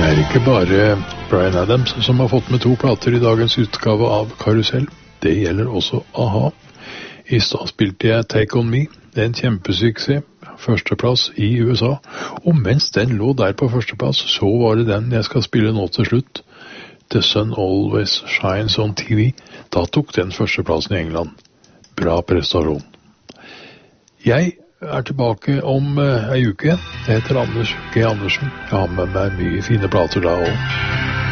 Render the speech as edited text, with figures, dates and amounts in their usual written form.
Ikke bare Bryan Adams som har fått med 2 plater I dagens utgave av Karusell. Det gjelder også A-ha. I stad spilte jeg Take On Me, en kjempesuksess, førsteplass I USA. Og mens den lå der på førsteplass, så var det den jeg skal spille nå til slutt. The Sun Always Shines on TV. Da tok den førsteplassen I England. Bra prestasjon. Jeg tilbake om en uke. Jeg heter Anders G. Andersen. Jeg har med meg mye fine plater da også.